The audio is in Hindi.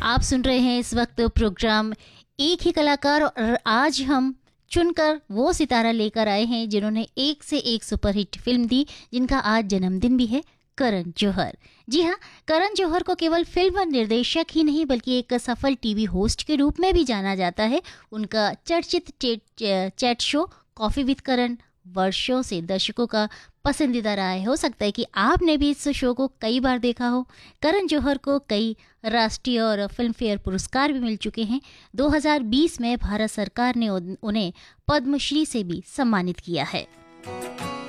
आप सुन रहे हैं इस वक्त प्रोग्राम एक ही कलाकार और आज हम चुनकर वो सितारा लेकर आए हैं जिन्होंने एक से एक सुपरहिट फिल्म दी, जिनका आज जन्मदिन भी है, करण जौहर। जी हाँ, करण जौहर को केवल फिल्म निर्देशक ही नहीं बल्कि एक सफल टीवी होस्ट के रूप में भी जाना जाता है। उनका चर्चित चैट शो कॉफी विद करण वर्षों से दर्शकों का पसंदीदा रहा है। हो सकता है कि आपने भी इस शो को कई बार देखा हो। करण जौहर को कई राष्ट्रीय और फिल्म फेयर पुरस्कार भी मिल चुके हैं। 2020 में भारत सरकार ने उन्हें पद्मश्री से भी सम्मानित किया है।